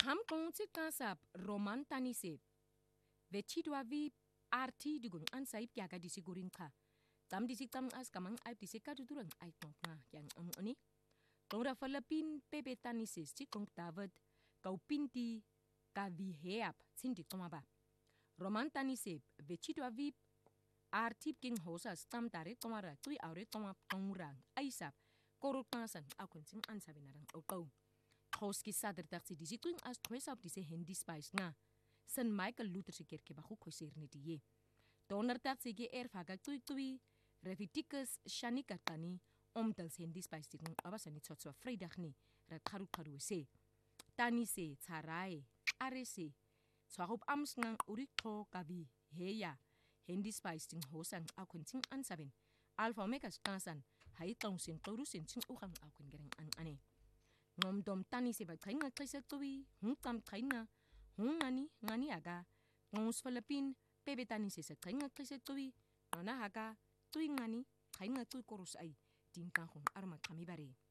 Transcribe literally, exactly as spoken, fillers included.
Ham kongsi kasap Roman tanisip. Vechidwa vi arti digun ansaip kyaga disigurin ka. Tam disik tam as kamang aip disika dudurang aip ngokna yang am oni. Kong Rafalapin pepe tanisis si kong David kau pinti ka viheap sindi tomaba. Roman tanisip vechidwa vi arti king hosas tam tare tomara tui aure toma kongrang aisap korot nasan akun sing ansabi narang okau. Hoski sadar taksi disikuing as kwesap dise hendi spice nga. San Michael Luther si kerke bahu kwesir ni diye. Donar taksi ge erfaga tui tui Revitikus shanikatani omtal hendi spice tikung abasani tsotswa vrijdag ni rat karu karu se. Tani se tsarai are se. Swahop amsngang urikto kavi heya hendi spice ting hosang akun ting ansabin. Alfa omegas kansan hai tongsin torusin ting ukang akun gereng an ane. Ngom dom tani se ba kainga kaisa tui hung tam kainga hung ngani ngani aga ngongus Philippine pebe tani se sa kainga kaisa tui nona haga tui ngani kainga tui korus ai tingkang hung arma kami bare.